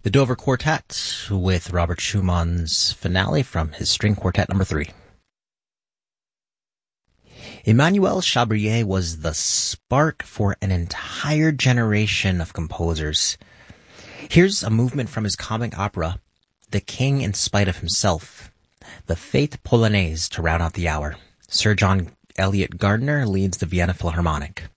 The Dover Quartet with Robert Schumann's finale from his String Quartet number 3. Emmanuel Chabrier was the spark for an entire generation of composers. Here's a movement from his comic opera, The King in Spite of Himself, the Fête Polonaise to round out the hour. Sir John Eliot Gardiner leads the Vienna Philharmonic.